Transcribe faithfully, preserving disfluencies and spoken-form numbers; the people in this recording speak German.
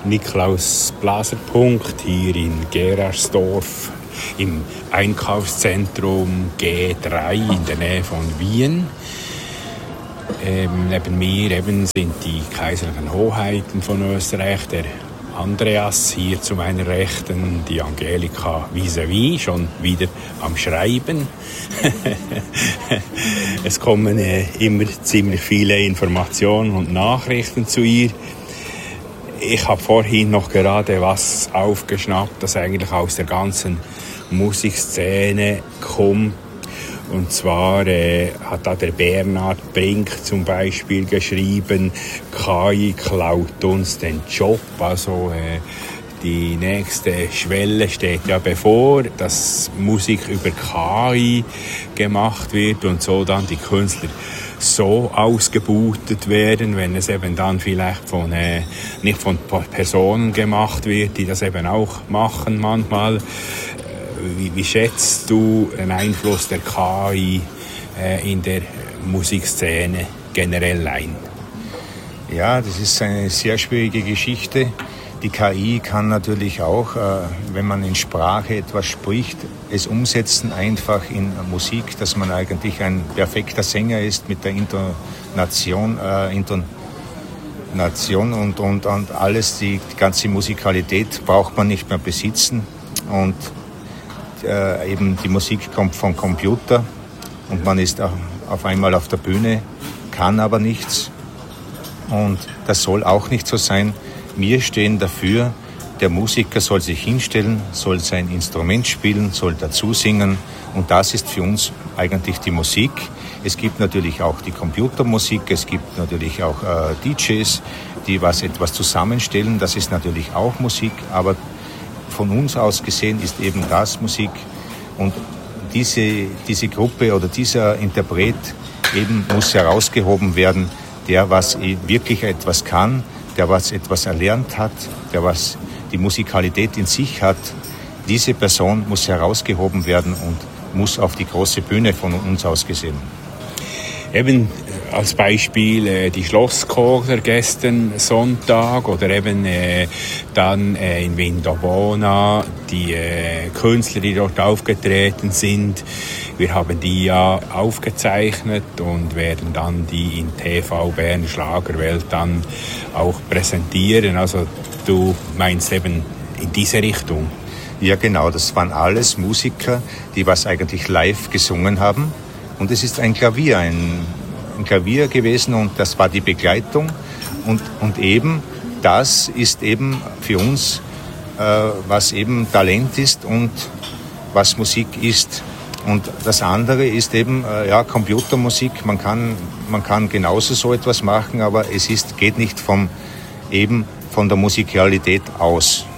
Niklaus Blaser-Punkt hier in Gerarsdorf im Einkaufszentrum G drei in der Nähe von Wien. Ähm, neben mir eben sind die kaiserlichen Hoheiten von Österreich, der Andreas hier zu meiner Rechten, die Angelika vis-à-vis, schon wieder am Schreiben. Es kommen äh, immer ziemlich viele Informationen und Nachrichten zu ihr. Ich habe vorhin noch gerade was aufgeschnappt, das eigentlich aus der ganzen Musikszene kommt. Und zwar äh, hat da der Bernhard Brink zum Beispiel geschrieben, K I klaut uns den Job. Also äh, die nächste Schwelle steht ja bevor, dass Musik über K I gemacht wird und so dann die Künstler so ausgebutet werden, wenn es eben dann vielleicht von äh, nicht von Personen gemacht wird, die das eben auch machen manchmal. Wie, wie schätzt du den Einfluss der K I äh, in der Musikszene generell ein? Ja, das ist eine sehr schwierige Geschichte. Die K I kann natürlich auch, äh, wenn man in Sprache etwas spricht, es umsetzen einfach in Musik, dass man eigentlich ein perfekter Sänger ist mit der Intonation, äh, Intonation und, und, und alles, die, die ganze Musikalität braucht man nicht mehr besitzen. Und Äh, eben die Musik kommt vom Computer und man ist auf einmal auf der Bühne, kann aber nichts. Und das soll auch nicht so sein. Wir stehen dafür, der Musiker soll sich hinstellen, soll sein Instrument spielen, soll dazu singen. Und das ist für uns eigentlich die Musik. Es gibt natürlich auch die Computermusik, es gibt natürlich auch äh, D Js, die was etwas zusammenstellen. Das ist natürlich auch Musik, aber von uns aus gesehen ist eben das Musik, und diese, diese Gruppe oder dieser Interpret eben muss herausgehoben werden, der was wirklich etwas kann, der was etwas erlernt hat, der was die Musikalität in sich hat. Diese Person muss herausgehoben werden und muss auf die große Bühne von uns aus gesehen. Eben als Beispiel äh, die Schlosskocher gestern Sonntag oder eben äh, dann äh, in Vindobona die äh, Künstler, die dort aufgetreten sind. Wir haben die ja aufgezeichnet und werden dann die in T V Bern Schlagerwelt dann auch präsentieren. Also du meinst eben in diese Richtung? Ja genau, das waren alles Musiker, die was eigentlich live gesungen haben. Und es ist ein Klavier, ein, ein Klavier gewesen und das war die Begleitung. Und, und eben das ist eben für uns, äh, was eben Talent ist und was Musik ist. Und das andere ist eben äh, ja, Computermusik. Man kann, man kann genauso so etwas machen, aber es ist, geht nicht vom, eben von der Musikalität aus.